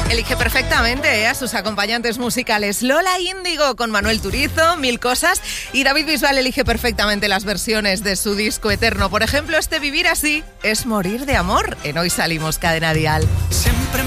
Elige perfectamente a sus acompañantes musicales. Lola Índigo con Manuel Turizo, Mil Cosas, y David Bisbal elige perfectamente las versiones de su disco Eterno. Por ejemplo, este Vivir Así es morir de amor. En Hoy Salimos, Cadena Dial. Siempre